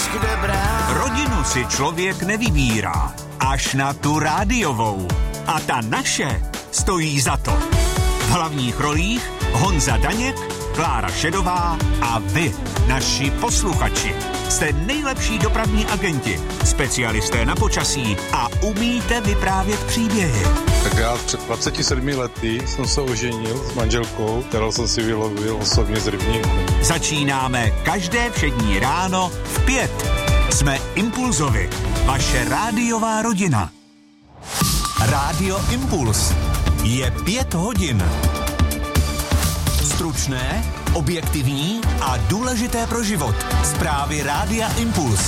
kde brát. Rodinu si člověk nevybírá, až na tu rádiovou. A ta naše stojí za to. V hlavních rolích Honza Daněk, Klára Šedová a vy, naši posluchači. Jste nejlepší dopravní agenti, specialisté na počasí a umíte vyprávět příběhy. Tak já před 27 lety jsem se oženil s manželkou, kterou jsem si vylovil osobně z rybníku. Začínáme každé všední ráno v 5. Jsme Impulzovi, vaše rádiová rodina. Rádio Impuls. Je 5 hodin. Stručné, objektivní a důležité pro život. Zprávy Rádia Impuls.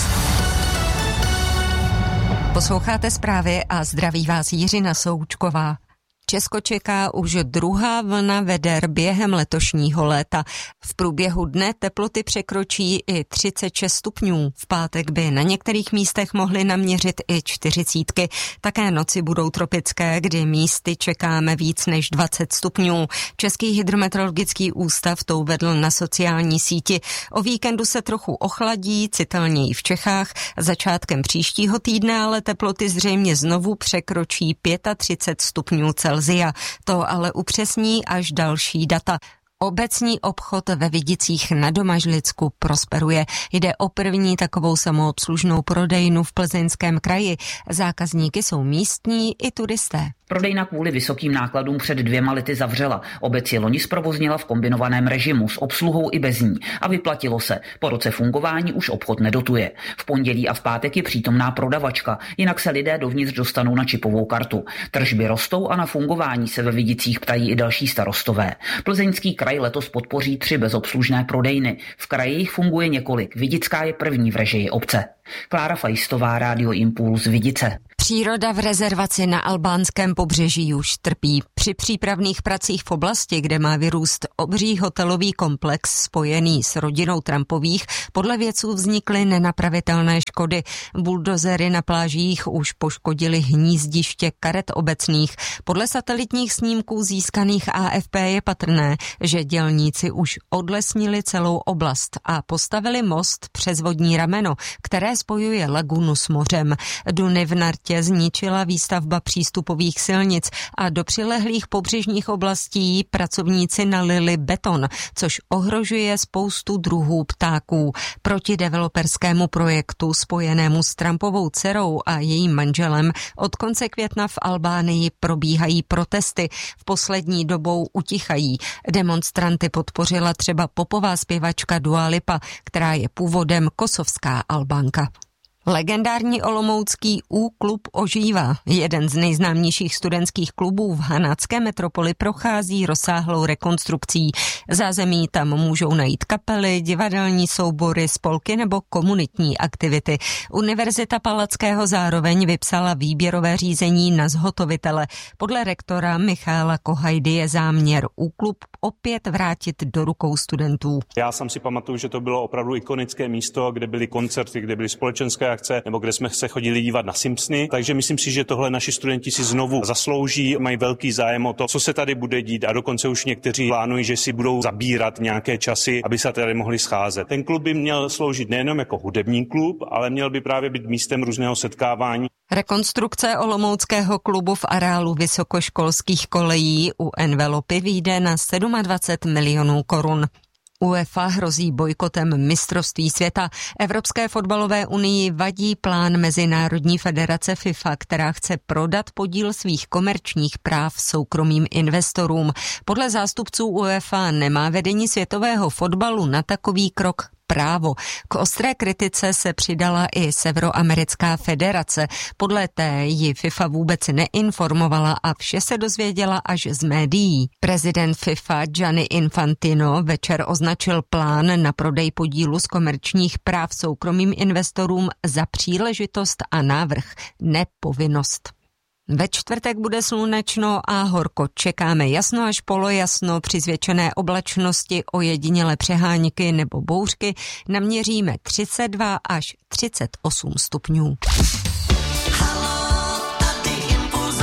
Posloucháte zprávy a zdraví vás Jiřina Součková. Česko čeká už druhá vlna veder během letošního léta. V průběhu dne teploty překročí i 36 stupňů. V pátek by na některých místech mohly naměřit i 40. Také noci budou tropické, kdy místy čekáme víc než 20 stupňů. Český hydrometeorologický ústav to uvedl na sociální síti. O víkendu se trochu ochladí, citelněji v Čechách. Začátkem příštího týdne ale teploty zřejmě znovu překročí 35 stupňů Celsia. To ale upřesní až další data. Obecní obchod ve Vidicích na Domažlicku prosperuje. Jde o první takovou samoobslužnou prodejnu v Plzeňském kraji. Zákazníky jsou místní i turisté. Prodejna kvůli vysokým nákladům před 2 lety zavřela. Obec ji loni zprovoznila v kombinovaném režimu s obsluhou i bez ní. A vyplatilo se. Po roce fungování už obchod nedotuje. V pondělí a v pátek je přítomná prodavačka, jinak se lidé dovnitř dostanou na čipovou kartu. Tržby rostou a na fungování se ve Vidicích ptají i další starostové. Plzeňský kraj letos podpoří 3 bezobslužné prodejny. V kraji jich funguje několik. Vidická je první v režii obce. Klára Fajstová, Rádio Impuls, Vidice. Příroda v rezervaci na albánském pobřeží už trpí. Při přípravných pracích v oblasti, kde má vyrůst obří hotelový komplex spojený s rodinou Trumpových, podle vědců vznikly nenapravitelné škody. Buldozery na plážích už poškodily hnízdiště karet obecných. Podle satelitních snímků získaných AFP je patrné, že dělníci už odlesnili celou oblast a postavili most přes vodní rameno, které spojuje lagunu s mořem. Duny v Nartě zničila výstavba přístupových silnic a do přilehlých pobřežních oblastí pracovníci nalili beton, což ohrožuje spoustu druhů ptáků. Proti developerskému projektu spojenému s Trumpovou dcerou a jejím manželem od konce května v Albánii probíhají protesty. V poslední dobou utichají. Demonstranty podpořila třeba popová zpěvačka Dua Lipa, která je původem kosovská Albánka. Legendární olomoucký U-klub ožívá. Jeden z nejznámějších studentských klubů v hanácké metropoli prochází rozsáhlou rekonstrukcí. Zázemí tam můžou najít kapely, divadelní soubory, spolky nebo komunitní aktivity. Univerzita Palackého zároveň vypsala výběrové řízení na zhotovitele. Podle rektora Michala Kohajdy je záměr U-klub opět vrátit do rukou studentů. Já sám si pamatuju, že to bylo opravdu ikonické místo, kde byly koncerty, kde byly společenské akce, nebo kde jsme se chodili dívat na Simpsony, takže myslím si, že tohle naši studenti si znovu zaslouží, mají velký zájem o to, co se tady bude dít a dokonce už někteří plánují, že si budou zabírat nějaké časy, aby se tady mohli scházet. Ten klub by měl sloužit nejenom jako hudební klub, ale měl by právě být místem různého setkávání. Rekonstrukce olomouckého klubu v areálu vysokoškolských kolejí u Envelopy vyjde na 27 milionů korun. UEFA hrozí bojkotem mistrovství světa. Evropské fotbalové unii vadí plán Mezinárodní federace FIFA, která chce prodat podíl svých komerčních práv soukromým investorům. Podle zástupců UEFA nemá vedení světového fotbalu na takový krok právo. K ostré kritice se přidala i Severoamerická federace. Podle té ji FIFA vůbec neinformovala a vše se dozvěděla až z médií. Prezident FIFA Gianni Infantino večer označil plán na prodej podílu z komerčních práv soukromým investorům za příležitost a návrh, ne povinnost. Ve čtvrtek bude slunečno a horko. Čekáme jasno až polojasno, při zvětšené oblačnosti ojedinělé přehánky nebo bouřky naměříme 32 až 38 stupňů.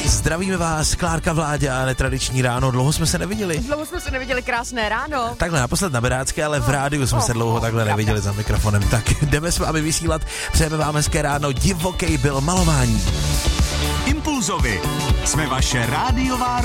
Zdravíme vás, Klárka, Vláďa a Netradiční ráno. Dlouho jsme se neviděli. Krásné ráno. Takhle naposled na Berácké, ale v rádiu jsme se dlouho takhle neviděli za mikrofonem. Tak jdeme s vámi vysílat. Přejeme vám hezké ráno. Divoký byl malování. Impulzovi. Jsme vaše rádiová